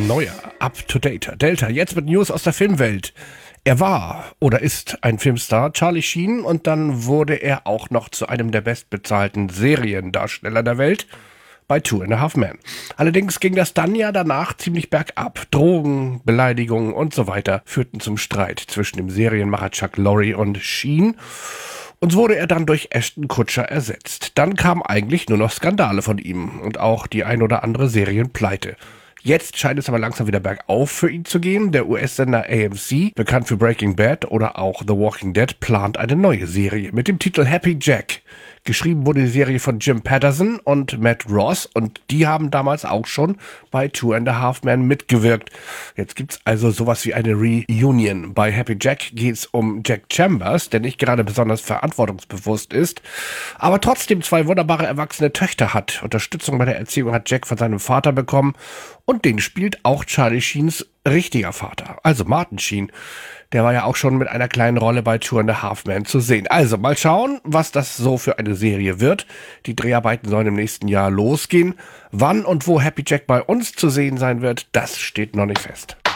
neuer, up-to-dater Delta, jetzt mit News aus der Filmwelt. Er war oder ist ein Filmstar, Charlie Sheen, und dann wurde er auch noch zu einem der bestbezahlten Seriendarsteller der Welt bei Two and a Half Men. Allerdings ging das dann ja danach ziemlich bergab. Drogen, Beleidigungen und so weiter führten zum Streit zwischen dem Serienmacher Chuck Lorre und Sheen. Und so wurde er dann durch Ashton Kutcher ersetzt. Dann kamen eigentlich nur noch Skandale von ihm und auch die ein oder andere Serienpleite. Jetzt scheint es aber langsam wieder bergauf für ihn zu gehen. Der US-Sender AMC, bekannt für Breaking Bad oder auch The Walking Dead, plant eine neue Serie mit dem Titel Happy Jack. Geschrieben wurde die Serie von Jim Patterson und Matt Ross und die haben damals auch schon bei Two and a Half Men mitgewirkt. Jetzt gibt's also sowas wie eine Reunion. Bei Happy Jack geht's um Jack Chambers, der nicht gerade besonders verantwortungsbewusst ist, aber trotzdem zwei wunderbare erwachsene Töchter hat. Unterstützung bei der Erziehung hat Jack von seinem Vater bekommen und den spielt auch Charlie Sheens richtiger Vater, also Martin Sheen. Der war ja auch schon mit einer kleinen Rolle bei Two and a Half Men zu sehen. Also mal schauen, was das so für eine Serie wird. Die Dreharbeiten sollen im nächsten Jahr losgehen. Wann und wo Happy Jack bei uns zu sehen sein wird, das steht noch nicht fest.